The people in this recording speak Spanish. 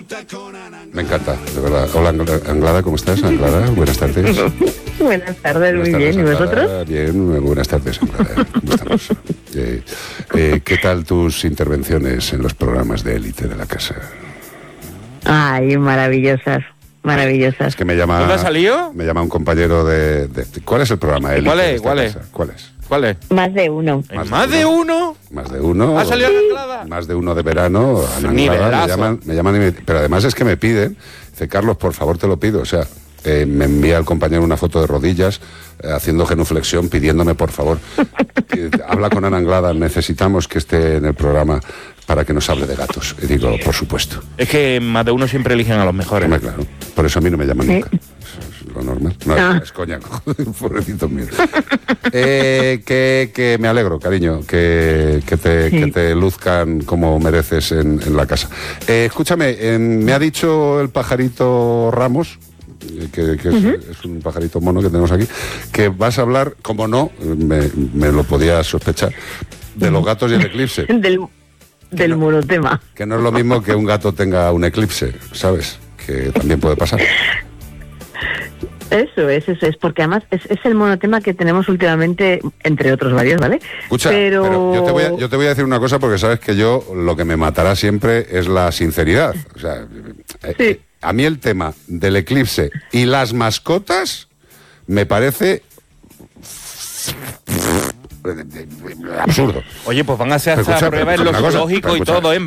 Me encanta, de verdad. Hola, Anglada, ¿cómo estás? Anglada, buenas tardes. Buenas tardes, muy bien. ¿Y vosotros? Bien, buenas tardes, Anglada. ¿Cómo estamos? ¿Qué tal tus intervenciones en los programas de élite de la casa? Ay, maravillosas. Maravillosas. Es que me llama... ¿Dónde ha salido? Me llama un compañero de... ¿Cuál es el programa élite? ¿Cuál es? ¿Cuál es? Más de uno. ¿Más de uno? Más de uno. ¿Ha salido la Anglada? Más de uno de verano. Nivelazo. Me llaman pero además es que me piden, dice, Carlos, por favor te lo pido, o sea, me envía el compañero una foto de rodillas, haciendo genuflexión, pidiéndome por favor, que habla con Ana Anglada, necesitamos que esté en el programa para que nos hable de gatos. Y digo, por supuesto. Es que más de uno siempre eligen a los mejores. Hombre, claro, por eso a mí no me llaman nunca. Es lo normal. No, es coña, pobrecito mío. Que me alegro, cariño, que te luzcan como mereces en la casa. Escúchame, me ha dicho el pajarito Ramos, que es un pajarito mono que tenemos aquí, que vas a hablar, como no, me lo podía sospechar, de los gatos y el eclipse. Del monotema. Que no es lo mismo que un gato tenga un eclipse, ¿sabes? Que también puede pasar. Eso es, porque además es el monotema que tenemos últimamente, entre otros varios, ¿vale? Escucha, pero yo te voy a decir una cosa, porque sabes que yo lo que me matará siempre es la sinceridad. O sea, sí. A mí el tema del eclipse y las mascotas me parece absurdo. Oye, pues van a hacer esa prueba en los zoológicos y todo, ¿eh?